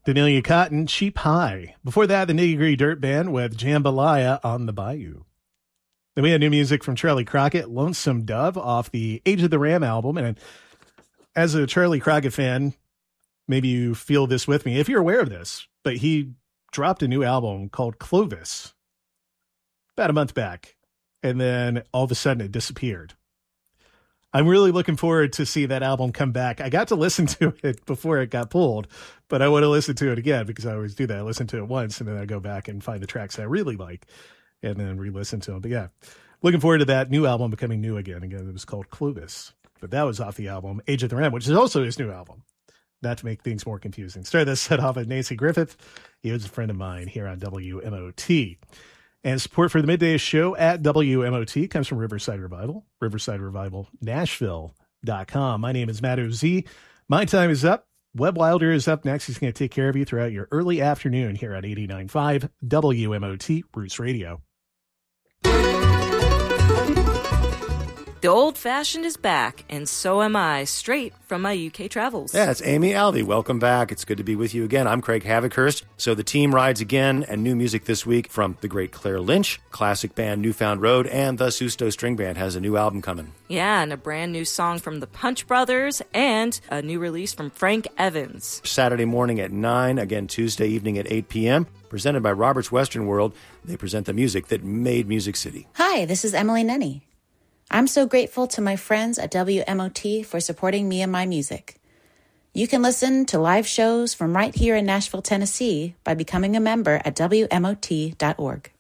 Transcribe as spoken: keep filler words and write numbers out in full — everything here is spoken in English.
Danelia Cotton, Cheap High. Before that, the Nitty Gritty Dirt Band with Jambalaya on the Bayou. Then we had new music from Charlie Crockett, Lonesome Dove, off the Age of the Ram album. And as a Charlie Crockett fan, maybe you feel this with me, if you're aware of this, but he dropped a new album called Clovis about a month back, and then all of a sudden it disappeared. I'm really looking forward to see that album come back. I got to listen to it before it got pulled, but I want to listen to it again because I always do that. I listen to it once and then I go back and find the tracks I really like and then re-listen to them. But yeah, looking forward to that new album becoming new again. Again, it was called Clovis, but that was off the album Age of the Ram, which is also his new album. Not to make things more confusing. Started this set off with Nancy Griffith. He was a friend of mine here on W M O T. And support for the Midday Show at W M O T comes from Riverside Revival, Riverside Revival Nashville dot com. My name is Matt O Z. My time is up. Webb Wilder is up next. He's going to take care of you throughout your early afternoon here on eighty-nine point five W M O T Roots Radio. The old-fashioned is back, and so am I, straight from my U K travels. Yeah, it's Amy Alvey. Welcome back. It's good to be with you again. I'm Craig Havikhurst. So the team rides again, and new music this week from the great Claire Lynch, classic band Newfound Road, and the Susto String Band has a new album coming. Yeah, and a brand new song from the Punch Brothers, and a new release from Frank Evans. Saturday morning at nine, again Tuesday evening at eight p.m., presented by Robert's Western World. They present the music that made Music City. Hi, this is Emily Nenny. I'm so grateful to my friends at W M O T for supporting me and my music. You can listen to live shows from right here in Nashville, Tennessee by becoming a member at W M O T dot org.